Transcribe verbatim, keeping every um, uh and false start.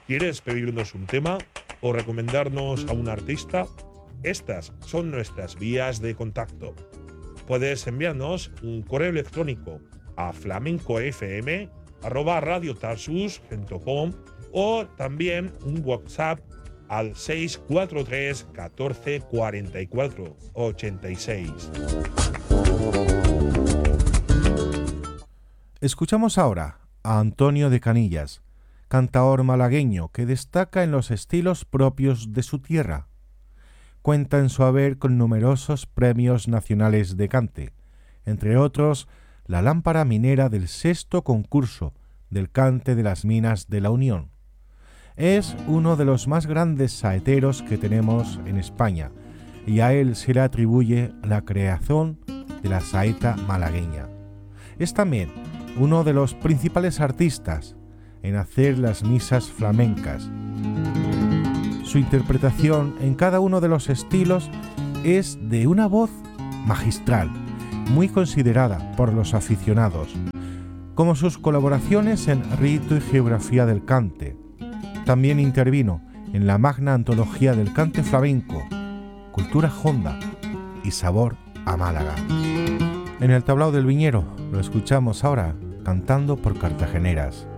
¿Quieres pedirnos un tema o recomendarnos a un artista? Estas son nuestras vías de contacto. Puedes enviarnos un correo electrónico a flamencofm arroba radiotarsus punto com o también un WhatsApp al seis cuatro tres catorce cuarenta y cuatro ochenta y seis. Escuchamos ahora a Antonio de Canillas, cantaor malagueño que destaca en los estilos propios de su tierra. Cuenta en su haber con numerosos premios nacionales de cante, entre otros la lámpara minera del sexto concurso del cante de las minas de la Unión. Es uno de los más grandes saeteros que tenemos en España y a él se le atribuye la creación de la saeta malagueña. Es también uno de los principales artistas en hacer las misas flamencas. Su interpretación en cada uno de los estilos es de una voz magistral, muy considerada por los aficionados, como sus colaboraciones en Rito y Geografía del Cante. También intervino en la magna antología del cante flamenco, Cultura Honda y Sabor a Málaga. En el tablao del viñero lo escuchamos ahora cantando por cartageneras.